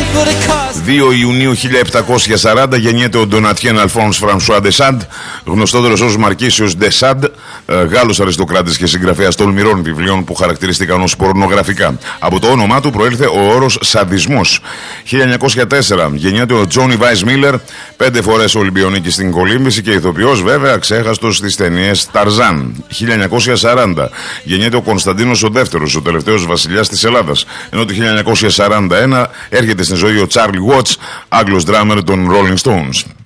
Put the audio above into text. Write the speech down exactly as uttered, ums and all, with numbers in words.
δύο Ιουνίου χίλια επτακόσια σαράντα γεννιέται ο Ντονατιέν Αλφόνς Φρανσουά ντε Σαντ, γνωστότερος ως Μαρκίσιος ντε Σαντ, Γάλλος αριστοκράτης και συγγραφέας τολμηρών βιβλίων που χαρακτηρίστηκαν ως πορνογραφικά. Από το όνομά του προήλθε ο όρος σαντισμός. χίλια εννιακόσια τέσσερα γεννιέται ο Τζόνι Βάις Μίλλερ, πέντε φορές Ολυμπιονίκης στην κολύμβηση και ηθοποιός, βέβαια ξέχαστος στις ταινίες Ταρζάν. χίλια εννιακόσια σαράντα γεννιέται ο Κωνσταντίνος ο Δεύτερος, ο τελευταίος βασιλιάς της Ελλάδας. Ενώ το χίλια εννιακόσια σαράντα ένα έρχεται στην ζωή ο Τσάρλι Watts, Άγγλος ντράμερ των Rolling Stones.